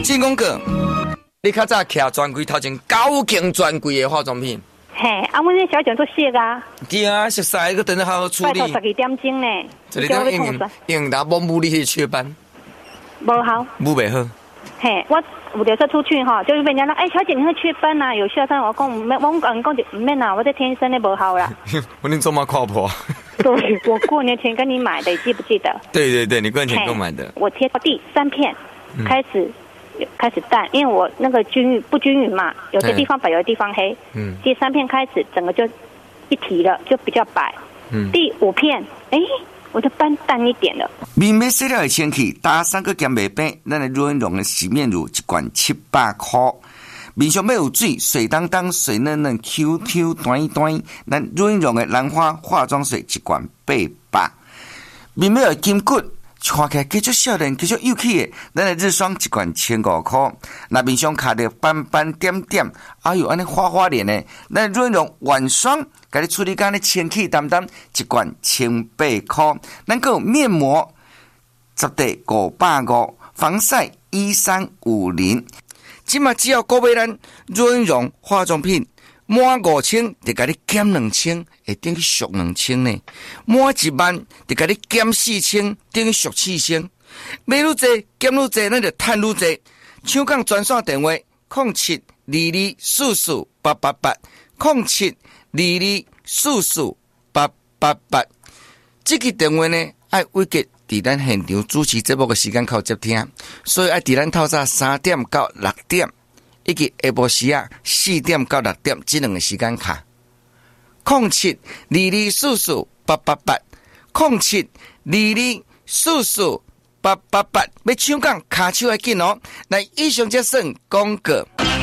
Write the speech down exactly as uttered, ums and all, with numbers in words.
进广告，你较早徛专柜头前九间专柜的化妆品。 嘿，啊，阮这小姐做熟啊。 对啊，熟悉，个等下好好处理。 拜托十二点钟呢。 十二点用用达帮母你去缺班。 无好。 母袂好。 嘿，我有的时候出去哈，就是被人家说，哎、欸，小姐你会缺班啊？有需要，但我讲唔免，我讲讲就唔免啦，我这天生的不好啦。 我恁做嘛靠谱？ 对，我过年前跟你买的，记不记得？ 对对对，你过年前购买的。 我贴到第三片，开始。嗯开始淡，因为我那个均匀不均匀嘛，有的地方白，有的地方黑。嗯，第三片开始，整个就一提了，就比较白。嗯，第五片，哎，我就斑淡一点了。 面面色料的前期，打三个减袂变，咱的润溶的洗面乳一罐七百块。面上要有水，水当当、水嫩嫩、Q Q 短短。咱润溶的兰花化妆水一罐八百。面面有筋骨。看起来继续少年，继续有气的，咱的日霜一罐千五块，那面上卡着斑斑点点，哎呦，安尼花花脸呢。咱润溶晚霜，甲你处理干的清气淡淡，一罐千八块。咱个面膜，十袋五百五，防晒一三五零。 即嘛只要购买咱润溶化妆品。满五千就甲你减两千，会等于俗两千呢。满一万就甲你减四千，等于俗四千。买愈济减愈济，咱就赚愈济。抢讲专线电话：零七二二四四八八八，零七二二四四八八八。这个电话呢，爱伟杰伫咱现场主持节目的时间靠接听，所以爱伫咱透早三点到六点。以及下晡时啊，四点到六点这两个时间卡，零七二二四四八八八，零七二二四四八八八，要抢讲卡手要紧哦。来，以上这算广告。